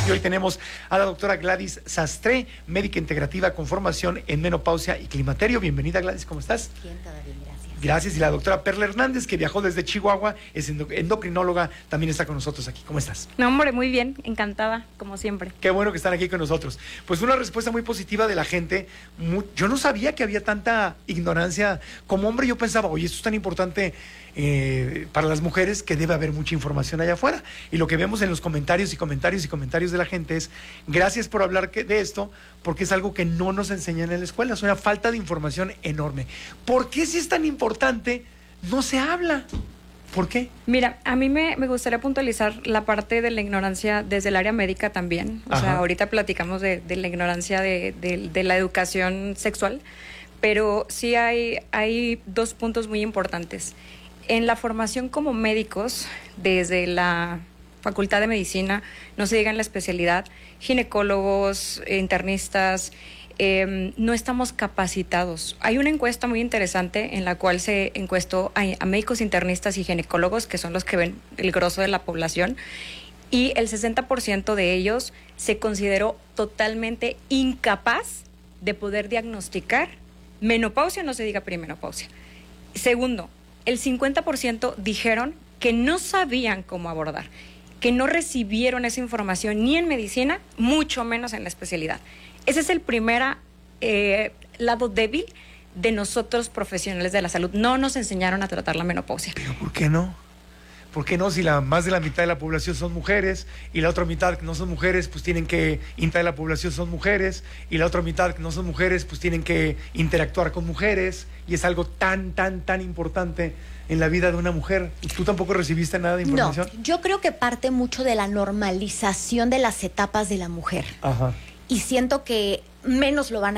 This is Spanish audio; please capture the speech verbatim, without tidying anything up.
Y hoy tenemos a la doctora Gladys Sastre, médica integrativa con formación en menopausia y climaterio. Bienvenida, Gladys, ¿cómo estás? Bien, todo bien, gracias. Gracias. Y la doctora Perla Hernández, que viajó desde Chihuahua, es endocrinóloga, también está con nosotros aquí. ¿Cómo estás? No, hombre, muy bien, encantada, como siempre. Qué bueno que están aquí con nosotros. Pues una respuesta muy positiva de la gente. Muy, yo no sabía que había tanta ignorancia. Como hombre yo pensaba, oye, esto es tan importante eh, para las mujeres que debe haber mucha información allá afuera. Y lo que vemos en los comentarios y comentarios y comentarios de la gente es, gracias por hablar que, de esto, porque es algo que no nos enseñan en la escuela. Es una falta de información enorme. ¿Por qué si es tan importante no se habla? ¿Por qué? Mira, a mí me, me gustaría puntualizar la parte de la ignorancia desde el área médica también. O Ajá. sea, ahorita platicamos de, de la ignorancia de, de, de la educación sexual, pero sí hay, hay dos puntos muy importantes. En la formación como médicos, desde la Facultad de Medicina, no se diga en la especialidad, ginecólogos, internistas, Eh, no estamos capacitados. Hay una encuesta muy interesante en la cual se encuestó a, a médicos internistas y ginecólogos, que son los que ven el grosso de la población, y el sesenta por ciento de ellos se consideró totalmente incapaz de poder diagnosticar menopausia, no se diga perimenopausia. Segundo, el cincuenta por ciento dijeron que no sabían cómo abordar, que no recibieron esa información ni en medicina, mucho menos en la especialidad. Ese es el primer eh, lado débil de nosotros profesionales de la salud. No nos enseñaron a tratar la menopausia. ¿Pero por qué no? ¿Por qué no? Si la, más de la mitad de la población son mujeres y la otra mitad que no son mujeres, pues tienen que, mitad de la población son mujeres y la otra mitad que no son mujeres, pues tienen que interactuar con mujeres y es algo tan, tan, tan importante en la vida de una mujer. ¿Tú tampoco recibiste nada de información? No, yo creo que parte mucho de la normalización de las etapas de la mujer. Ajá. Y siento que menos lo van a